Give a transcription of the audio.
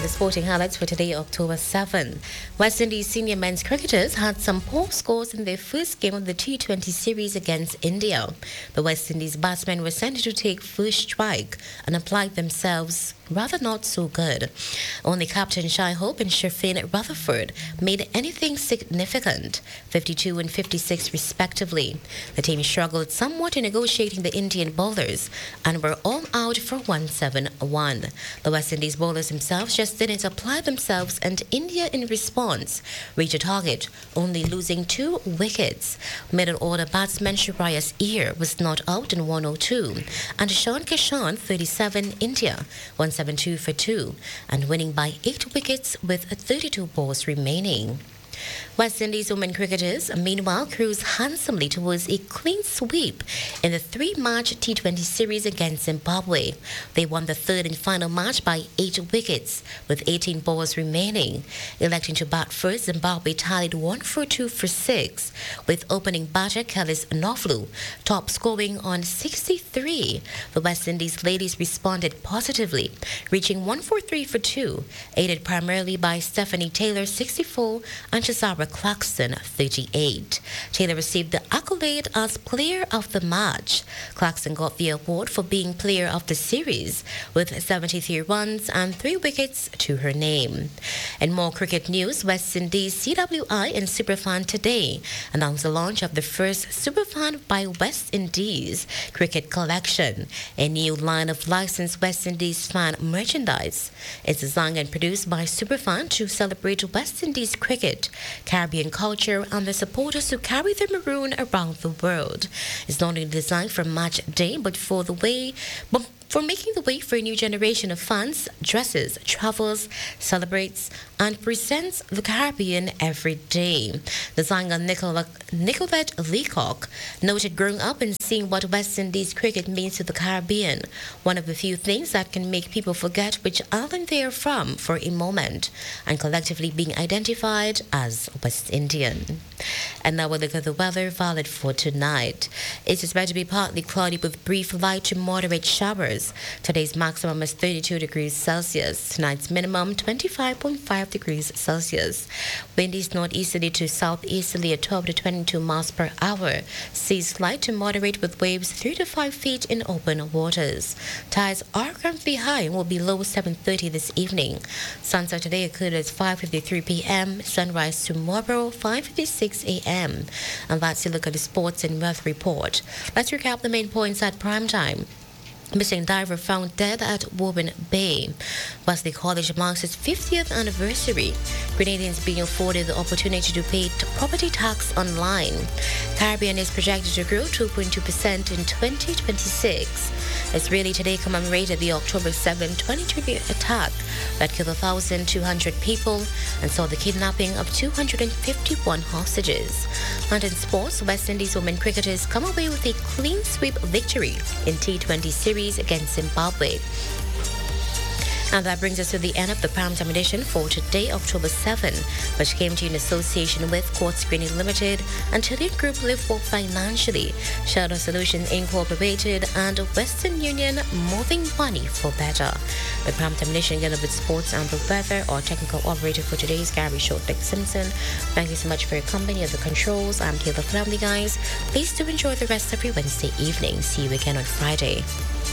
the sporting highlights for today, October 7. West Indies senior men's cricketers had some poor scores in their first game of the T20 series against India. The West Indies batsmen were sent to take first strike and applied themselves rather not so good. Only Captain Shai Hope and Sherfin Rutherford made anything significant, 52 and 56 respectively. The team struggled somewhat in negotiating the Indian bowlers and were all out for 171. The West Indies bowlers themselves just didn't apply themselves, and India in response reached a target, only losing 2 wickets. Middle order batsman Shreyas Iyer was not out in 102, and Sean Kishan 37, India 172 for 2, and winning by 8 wickets with 32 balls remaining. West Indies women cricketers, meanwhile, cruised handsomely towards a clean sweep in the 3-match T20 series against Zimbabwe. They won the third and final match by 8 wickets, with 18 balls remaining. Electing to bat first, Zimbabwe tallied 1 for 2 for 6, with opening batter Kellis Noflu top scoring on 63. The West Indies ladies responded positively, reaching 1 for 3 for 2, aided primarily by Stephanie Taylor 64 and Chisara Clarkson 38. Taylor received the accolade as Player of the Match. Clarkson got the award for being Player of the Series with 73 runs and 3 wickets to her name. In more cricket news, West Indies CWI and Superfan today announced the launch of the first Superfan by West Indies cricket collection, a new line of licensed West Indies fan merchandise. It's designed and produced by Superfan to celebrate West Indies cricket, Caribbean culture, and the supporters who carry the maroon around the world. It's not only designed for match day, but for making the way for a new generation of fans, dresses, travels, celebrates, and presents the Caribbean every day. Designer Nicolette Leacock noted growing up and seeing what West Indies cricket means to the Caribbean, one of the few things that can make people forget which island they are from for a moment, and collectively being identified as West Indian. And now we'll look at the weather valid for tonight. It is expected to be partly cloudy with brief light to moderate showers. Today's maximum is 32 degrees Celsius. Tonight's minimum 25.5 degrees Celsius. Wind is northeasterly to southeasterly at 12 to 22 miles per hour. Seas light to moderate with waves 3 to 5 feet in open waters. Tides are currently high and will be low 7:30 this evening. Sunset today occurred at 5:53 p.m. Sunrise tomorrow 5:56 a.m. And that's a look at the sports and weather report. Let's recap the main points at prime time. Missing diver found dead at Woburn Bay. Wesley College marks its 50th anniversary. Canadians being afforded the opportunity to pay property tax online. Caribbean is projected to grow 2.2% in 2026. Israeli today commemorated the October 7, 2020 attack that killed 1,200 people and saw the kidnapping of 251 hostages. And in sports, West Indies women cricketers come away with a clean sweep victory in T20 series against Zimbabwe. And that brings us to the end of the primetime edition for today, October 7, which came to you in association with Court Screening Limited, Antillean Group Live Well Financially, Shadow Solutions Incorporated, and Western Union, moving money for better. The primetime edition together with sports and the weather. Our technical operator for today is Gary Shortlick Simpson. Thank you so much for your company at the controls. I'm Kayla Flamley, guys. Please do enjoy the rest of your Wednesday evening. See you again on Friday.